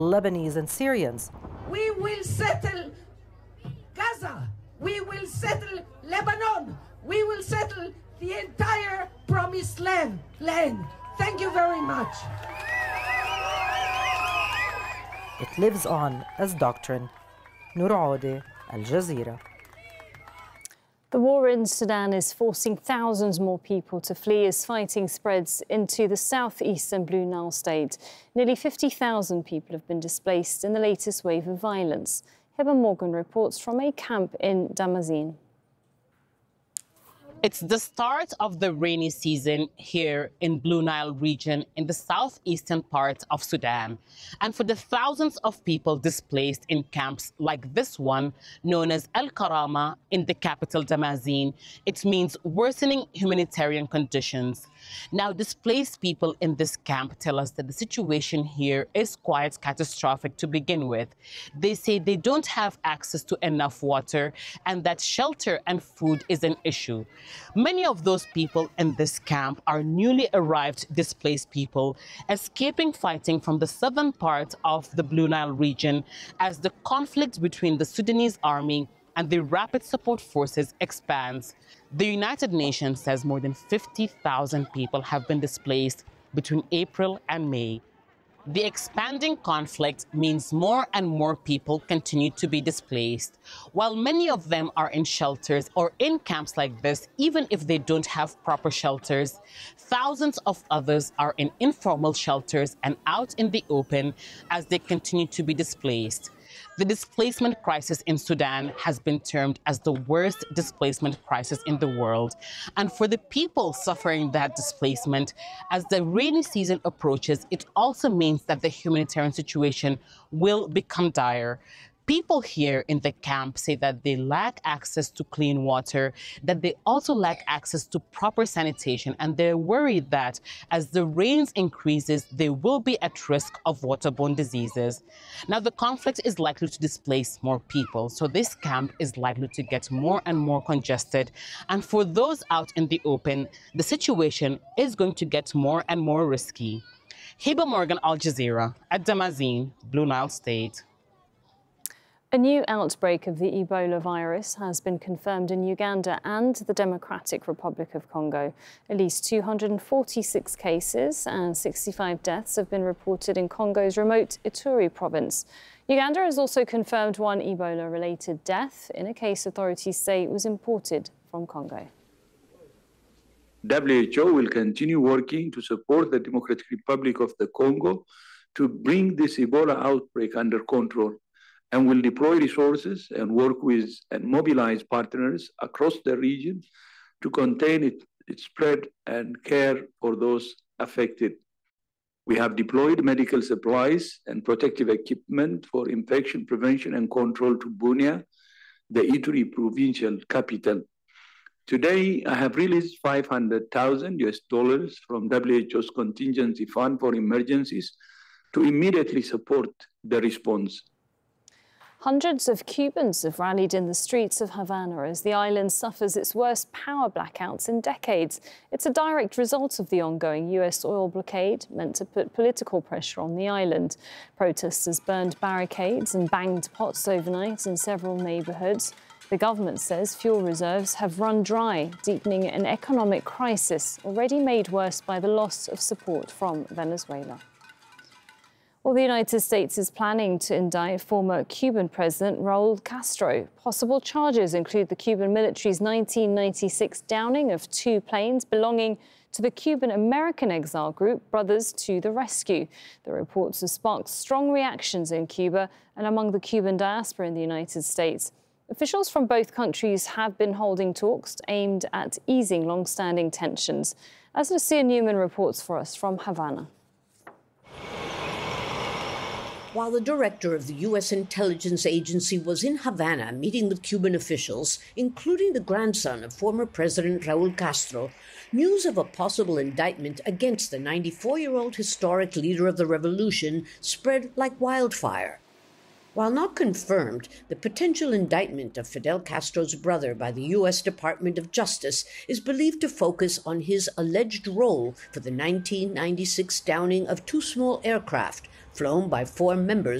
Lebanese and Syrians. We will settle Gaza. We will settle Lebanon. We will settle the entire promised land. Thank you very much. It lives on as doctrine. Noor Audi, Al Jazeera. The war in Sudan is forcing thousands more people to flee as fighting spreads into the southeastern Blue Nile state. Nearly 50,000 people have been displaced in the latest wave of violence. Hiba Morgan reports from a camp in Damazin. It's the start of the rainy season here in Blue Nile region in the southeastern part of Sudan. And for the thousands of people displaced in camps like this one, known as El Karama in the capital Damazin, it means worsening humanitarian conditions. Now, displaced people in this camp tell us that the situation here is quite catastrophic to begin with. They say they don't have access to enough water and that shelter and food is an issue. Many of those people in this camp are newly arrived displaced people escaping fighting from the southern part of the Blue Nile region as the conflict between the Sudanese army and the Rapid Support Forces expands. The United Nations says more than 50,000 people have been displaced between April and May. The expanding conflict means more and more people continue to be displaced. While many of them are in shelters or in camps like this, even if they don't have proper shelters, thousands of others are in informal shelters and out in the open as they continue to be displaced. The displacement crisis in Sudan has been termed as the worst displacement crisis in the world. And for the people suffering that displacement, as the rainy season approaches, it also means that the humanitarian situation will become dire. People here in the camp say that they lack access to clean water, that they also lack access to proper sanitation, and they're worried that as the rains increases, they will be at risk of waterborne diseases. Now, the conflict is likely to displace more people, so this camp is likely to get more and more congested. And for those out in the open, the situation is going to get more and more risky. Hiba Morgan, Al Jazeera, at Damazin, Blue Nile State. A new outbreak of the Ebola virus has been confirmed in Uganda and the Democratic Republic of Congo. At least 246 cases and 65 deaths have been reported in Congo's remote Ituri province. Uganda has also confirmed one Ebola-related death in a case authorities say was imported from Congo. WHO will continue working to support the Democratic Republic of the Congo to bring this Ebola outbreak under control, and will deploy resources and work with and mobilize partners across the region to contain its spread and care for those affected. We have deployed medical supplies and protective equipment for infection prevention and control to Bunia, the Ituri provincial capital. Today, I have released $500,000 from WHO's contingency fund for emergencies to immediately support the response. Hundreds of Cubans have rallied in the streets of Havana as the island suffers its worst power blackouts in decades. It's a direct result of the ongoing US oil blockade, meant to put political pressure on the island. Protesters burned barricades and banged pots overnight in several neighbourhoods. The government says fuel reserves have run dry, deepening an economic crisis already made worse by the loss of support from Venezuela. Well, the United States is planning to indict former Cuban President Raul Castro. Possible charges include the Cuban military's 1996 downing of 2 planes belonging to the Cuban-American exile group Brothers to the Rescue. The reports have sparked strong reactions in Cuba and among the Cuban diaspora in the United States. Officials from both countries have been holding talks aimed at easing long-standing tensions. As Lucia Newman reports for us from Havana. While the director of the U.S. intelligence agency was in Havana meeting with Cuban officials, including the grandson of former President Raul Castro, news of a possible indictment against the 94-year-old historic leader of the revolution spread like wildfire. While not confirmed, the potential indictment of Fidel Castro's brother by the U.S. Department of Justice is believed to focus on his alleged role for the 1996 downing of two small aircraft flown by 4 members